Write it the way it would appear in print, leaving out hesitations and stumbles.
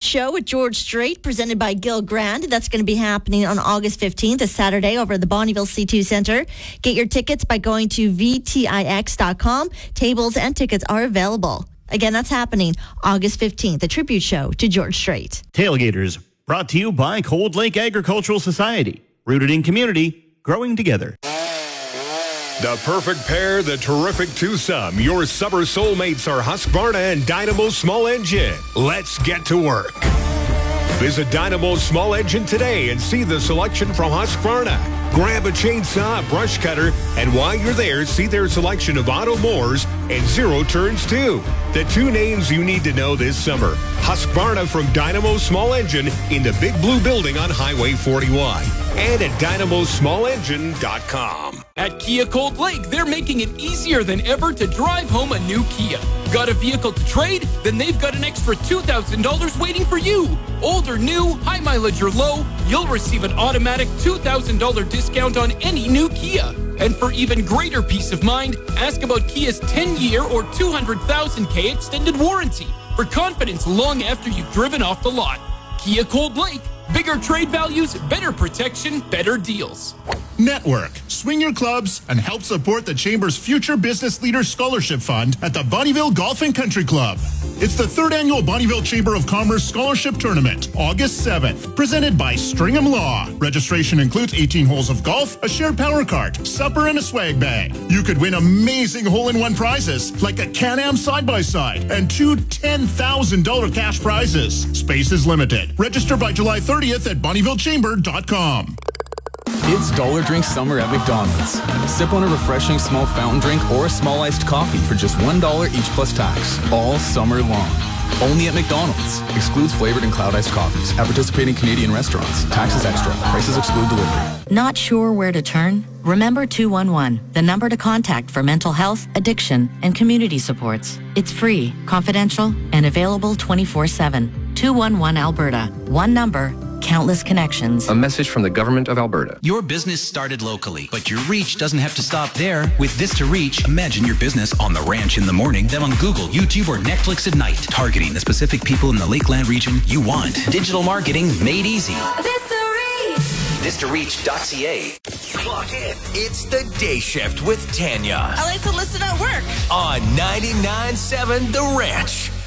Show with George Strait, presented by Gil Grand. That's going to be happening on August 15th, a Saturday, over at the Bonnyville C2 Center. Get your tickets by going to vtix.com. Tables and tickets are available. Again, that's happening August 15th, a tribute show to George Strait. Tailgaters, brought to you by Cold Lake Agricultural Society. Rooted in community, growing together. The perfect pair, the terrific twosome. Your summer soulmates are Husqvarna and Dynamo Small Engine. Let's get to work. Visit Dynamo Small Engine today and see the selection from Husqvarna. Grab a chainsaw, brush cutter, and while you're there, see their selection of auto mowers and zero turns too. The two names you need to know this summer. Husqvarna from Dynamo Small Engine in the Big Blue Building on Highway 41 and at dynamosmallengine.com. At Kia Cold Lake, they're making it easier than ever to drive home a new Kia. Got a vehicle to trade? Then they've got an extra $2,000 waiting for you. Old or new, high mileage or low, you'll receive an automatic $2,000 discount on any new Kia. And for even greater peace of mind, ask about Kia's 10-year or 200,000K extended warranty for confidence long after you've driven off the lot. Kia Cold Lake. Bigger trade values, better protection, better deals. Network, swing your clubs, and help support the Chamber's Future Business Leaders Scholarship Fund at the Bonnyville Golf and Country Club. It's the 3rd annual Bonnyville Chamber of Commerce Scholarship Tournament, August 7th, presented by Stringham Law. Registration includes 18 holes of golf, a shared power cart, supper, and a swag bag. You could win amazing hole-in-one prizes like a Can-Am side-by-side and 2 $10,000 cash prizes. Space is limited. Register by July 30th at bonnyvillechamber.com. It's Dollar Drink Summer at McDonald's. Sip on a refreshing small fountain drink or a small iced coffee for just $1 each plus tax, all summer long. Only at McDonald's. Excludes flavored and cloud iced coffees at participating Canadian restaurants. Taxes extra. Prices exclude delivery. Not sure where to turn? Remember 211, the number to contact for mental health, addiction, and community supports. It's free, confidential, and available 24/7. 211 Alberta. One number, countless connections. A message from the Government of Alberta. Your business started locally, but your reach doesn't have to stop there. With Vista Reach, imagine your business on the ranch in the morning, then on Google, YouTube, or Netflix at night, targeting the specific people in the Lakeland region you want. Digital marketing made easy. VistaReach.ca. Clock in. It's the Day Shift with Tanya. I like to listen at work. On 99.7 The Ranch.